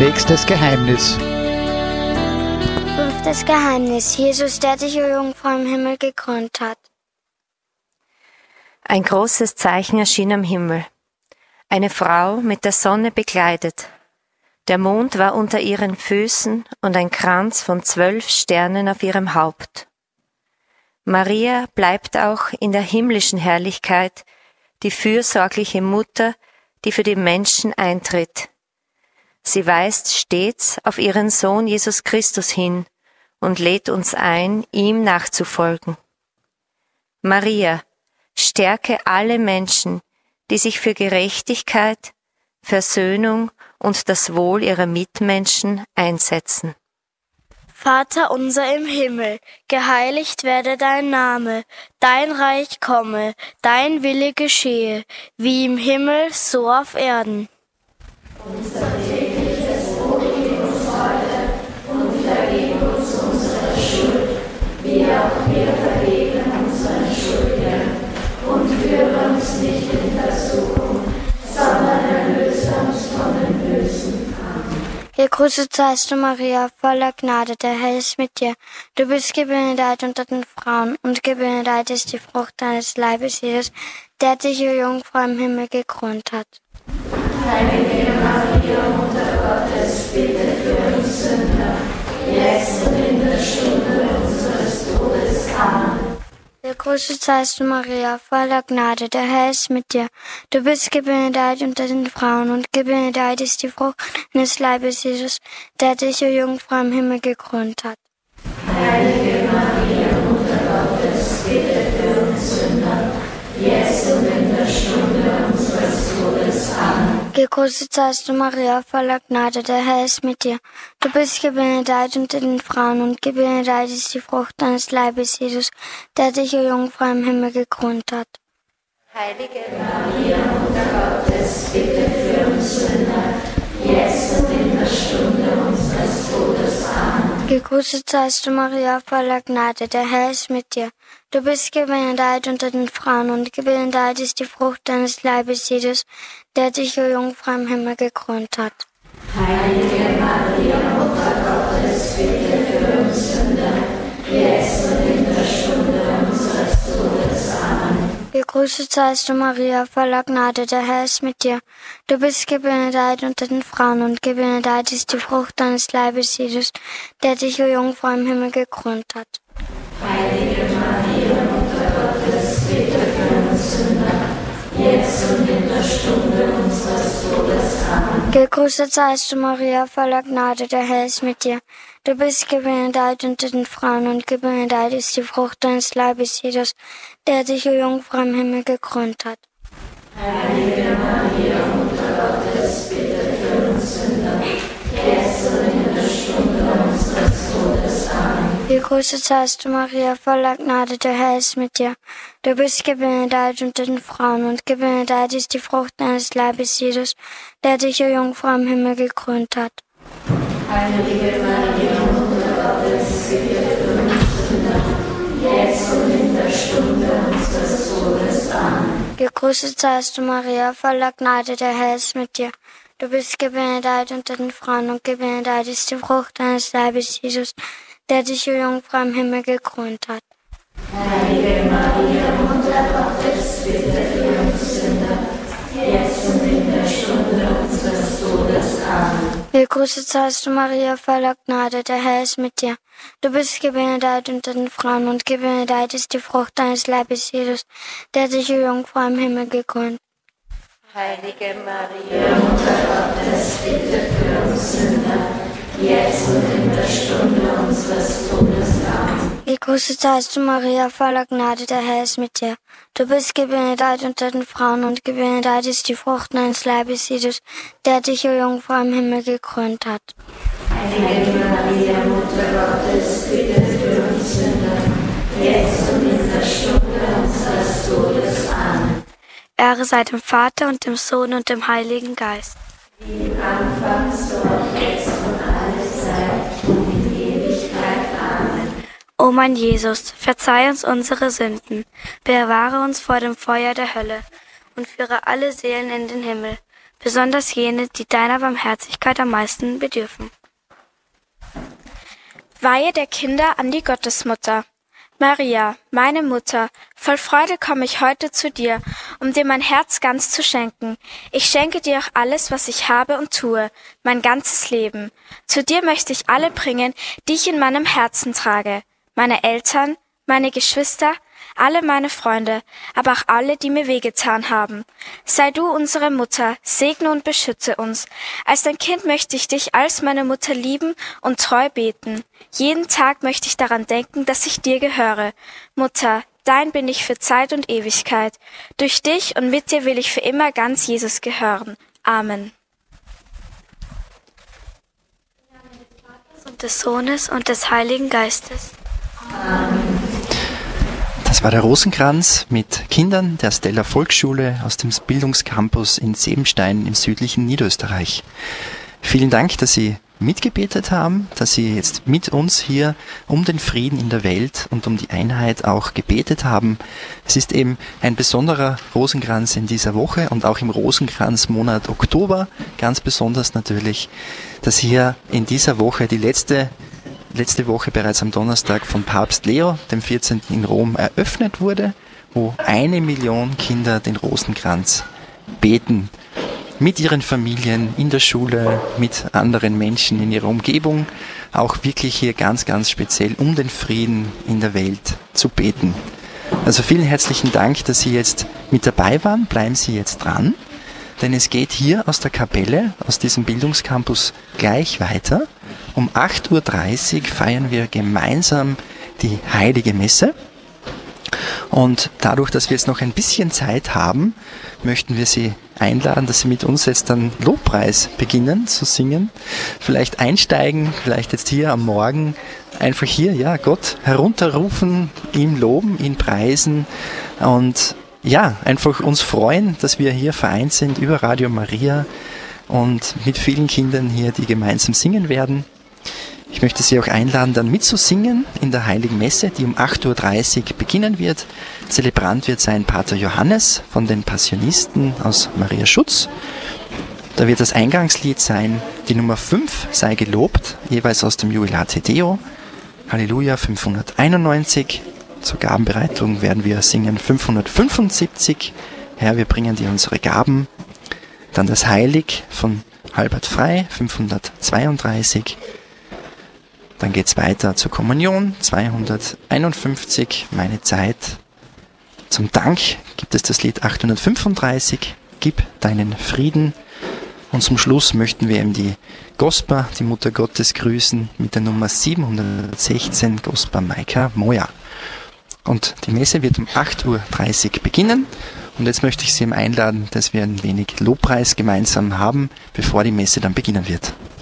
Nächstes Geheimnis. Fünftes Geheimnis. Jesus, der dich, o Jungfrau, im Himmel gekrönt hat. Ein großes Zeichen erschien am Himmel. Eine Frau mit der Sonne bekleidet. Der Mond war unter ihren Füßen und ein Kranz von 12 Sternen auf ihrem Haupt. Maria bleibt auch in der himmlischen Herrlichkeit die fürsorgliche Mutter, die für die Menschen eintritt. Sie weist stets auf ihren Sohn Jesus Christus hin und lädt uns ein, ihm nachzufolgen. Maria, stärke alle Menschen, die sich für Gerechtigkeit, Versöhnung und das Wohl ihrer Mitmenschen einsetzen. Vater unser im Himmel, geheiligt werde dein Name, dein Reich komme, dein Wille geschehe, wie im Himmel, so auf Erden. Unser tägliches Brot gib uns heute und vergib uns unsere Schuld, wie auch wir vergeben unseren Schuldigern. Und führe uns nicht in Versuchung, sondern erlöse uns von dem Bösen. Gegrüßet seist du, Maria, voller Gnade, der Herr ist mit dir. Du bist gebenedeit unter den Frauen, und gebenedeit ist die Frucht deines Leibes, Jesus, der dich, o Jungfrau, im Himmel gekrönt hat. Heilige Maria, Mutter Gottes, bitte für uns Sünder, jetzt und in der Stunde unseres Todes. Amen. Gegrüßet seist du, Maria, voller Gnade, der Herr ist mit dir. Du bist gebenedeit unter den Frauen, und gebenedeit ist die Frucht deines Leibes, Jesus, der dich, o Jungfrau, im Himmel gekrönt hat. Heilige Maria, Mutter Gottes, bitte für uns Sünder, jetzt und in der Stunde unseres Todes. Amen. Gegrüßet seist du, Maria, voller Gnade, der Herr ist mit dir. Du bist gebenedeit unter den Frauen, und gebenedeit ist die Frucht deines Leibes, Jesus, der dich, o Jungfrau, im Himmel gekrönt hat. Heilige Maria, Mutter Gottes, bitte für uns Sünder, jetzt und in der Stunde unseres Todes. Amen. Gegrüßet seist du, Maria, voller Gnade, der Herr ist mit dir. Du bist gebenedeit unter den Frauen, und gebenedeit ist die Frucht deines Leibes, Jesus, der dich, o Jungfrau, im Himmel gekrönt hat. Heilige Maria, Mutter Gottes, bitte für uns Sünder, jetzt und in der Stunde unseres Todes. Amen. Gegrüßet seist du, Maria, voller Gnade, der Herr ist mit dir. Du bist gebenedeit unter den Frauen, und gebenedeit ist die Frucht deines Leibes, Jesus, der dich, o Jungfrau, im Himmel gekrönt hat. Heilige Maria, Mutter Gottes, bitte für uns Sünder, jetzt und in der Stunde unseres Todes. Amen. Gegrüßet seist du, Maria, voller Gnade, der Herr ist mit dir. Du bist gebenedeit unter den Frauen, und gebenedeit ist die Frucht deines Leibes, Jesus, der dich, o Jungfrau, im Himmel gekrönt hat. Heilige Maria, Mutter Gottes, bitte für uns Sünder, jetzt und in der Stunde unseres Todes. Amen. Gegrüßet seist du, Maria, voller Gnade, der Herr ist mit dir. Du bist gebenedeit unter den Frauen, und gebenedeit ist die Frucht deines Leibes, Jesus, der dich, o Jungfrau, im Himmel gekrönt hat. Heilige Maria, Mutter Gottes, bitte für uns Sünder, jetzt und in der Stunde unseres Todes. Amen. Gegrüßet seist du, Maria, voller Gnade, der Herr ist mit dir. Du bist gebenedeit unter den Frauen, und gebenedeit ist die Frucht deines Leibes, Jesus, der dich, o Jungfrau, im Himmel gekrönt hat. Heilige Maria, Mutter Gottes, bitte für uns Sünder, jetzt und in der Stunde unseres Todes. Amen. Gegrüßet seist du, Maria, voller Gnade, der Herr ist mit dir. Du bist gebenedeit unter den Frauen, und gebenedeit ist die Frucht deines Leibes, Jesus, der dich, o Jungfrau, im Himmel gekrönt hat. Heilige Maria, Mutter Gottes, bitte für uns Sünder, jetzt und in der Stunde unseres Todes. Amen. Gegrüßet seist du, Maria, voller Gnade, der Herr ist mit dir. Du bist gebenedeit unter den Frauen, und gebenedeit ist die Frucht deines Leibes, Jesus, der dich, o Jungfrau, im Himmel gekrönt hat. Heilige Maria, Mutter Gottes, bitte für uns Sünder, jetzt und in der Stunde unseres Todes. Amen. Ehre sei dem Vater und dem Sohn und dem Heiligen Geist. Wie im Anfang, so auch jetzt und alle Zeit und in Ewigkeit. Amen. O mein Jesus, verzeih uns unsere Sünden, bewahre uns vor dem Feuer der Hölle und führe alle Seelen in den Himmel, besonders jene, die deiner Barmherzigkeit am meisten bedürfen. Weihe der Kinder an die Gottesmutter. Maria, meine Mutter, voll Freude komme ich heute zu dir, um dir mein Herz ganz zu schenken. Ich schenke dir auch alles, was ich habe und tue, mein ganzes Leben. Zu dir möchte ich alle bringen, die ich in meinem Herzen trage. Meine Eltern, meine Geschwister, alle meine Freunde, aber auch alle, die mir wehgetan haben. Sei du unsere Mutter, segne und beschütze uns. Als dein Kind möchte ich dich als meine Mutter lieben und treu beten. Jeden Tag möchte ich daran denken, dass ich dir gehöre. Mutter, dein bin ich für Zeit und Ewigkeit. Durch dich und mit dir will ich für immer ganz Jesus gehören. Amen. Und des Sohnes und des Heiligen Geistes. Amen. Das war der Rosenkranz mit Kindern der Stella Volksschule aus dem Bildungscampus in Sebenstein im südlichen Niederösterreich. Vielen Dank, dass Sie mitgebetet haben, dass Sie jetzt mit uns hier um den Frieden in der Welt und um die Einheit auch gebetet haben. Es ist eben ein besonderer Rosenkranz in dieser Woche und auch im Rosenkranzmonat Oktober ganz besonders natürlich, dass hier in dieser Woche die letzte Woche bereits am Donnerstag von Papst Leo, dem 14. in Rom, eröffnet wurde, wo 1 Million Kinder den Rosenkranz beten. Mit ihren Familien, in der Schule, mit anderen Menschen in ihrer Umgebung, auch wirklich hier ganz, ganz speziell um den Frieden in der Welt zu beten. Also vielen herzlichen Dank, dass Sie jetzt mit dabei waren. Bleiben Sie jetzt dran, denn es geht hier aus der Kapelle, aus diesem Bildungscampus gleich weiter. Um 8.30 Uhr feiern wir gemeinsam die Heilige Messe. Und dadurch, dass wir jetzt noch ein bisschen Zeit haben, möchten wir Sie einladen, dass Sie mit uns jetzt dann Lobpreis beginnen zu singen. Vielleicht einsteigen, vielleicht jetzt hier am Morgen einfach hier, ja, Gott herunterrufen, ihn loben, ihn preisen und ja, einfach uns freuen, dass wir hier vereint sind über Radio Maria und mit vielen Kindern hier, die gemeinsam singen werden. Ich möchte Sie auch einladen, dann mitzusingen in der Heiligen Messe, die um 8.30 Uhr beginnen wird. Zelebrant wird sein Pater Johannes von den Passionisten aus Maria Schutz. Da wird das Eingangslied sein, die Nummer 5, Sei gelobt, jeweils aus dem Jubilate Deo. Halleluja 591. Zur Gabenbereitung werden wir singen 575. Herr, wir bringen dir unsere Gaben. Dann das Heilig von Albert Frei 532. Dann geht's weiter zur Kommunion, 251, meine Zeit. Zum Dank gibt es das Lied 835, Gib deinen Frieden. Und zum Schluss möchten wir eben die Gospa, die Mutter Gottes, grüßen mit der Nummer 716, Gospa Maika Moja. Und die Messe wird um 8.30 Uhr beginnen. Und jetzt möchte ich Sie einladen, dass wir ein wenig Lobpreis gemeinsam haben, bevor die Messe dann beginnen wird.